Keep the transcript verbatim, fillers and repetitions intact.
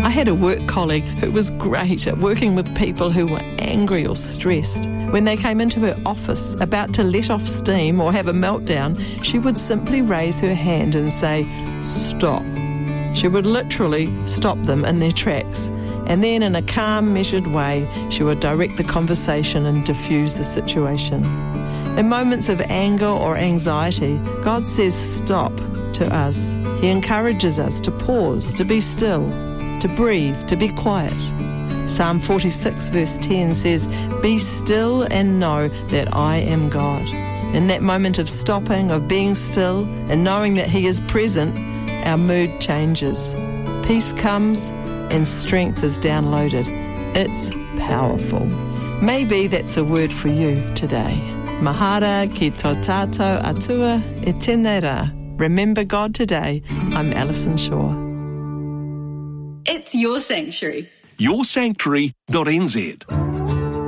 I had a work colleague who was great at working with people who were angry or stressed. When they came into her office about to let off steam or have a meltdown, she would simply raise her hand and say, "Stop." She would literally stop them in their tracks. And then in a calm, measured way, she would direct the conversation and diffuse the situation. In moments of anger or anxiety, God says stop to us. He encourages us to pause, to be still, to breathe, to be quiet. Psalm forty-six verse ten says, "Be still and know that I am God." In that moment of stopping, of being still, and knowing that He is present, our mood changes. Peace comes and strength is downloaded. It's powerful. Maybe that's a word for you today. Mahara ki tō tātou atua e tēnei rā. Remember God today. I'm Alison Shaw. It's your sanctuary. your sanctuary dot n z